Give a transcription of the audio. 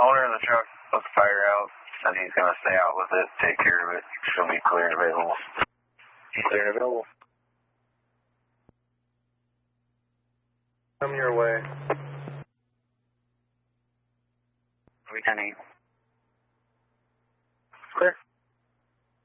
owner of the truck put the fire out, and he's going to stay out with it, take care of it. She'll be clear and available. Clear and available. Come your way. Returning.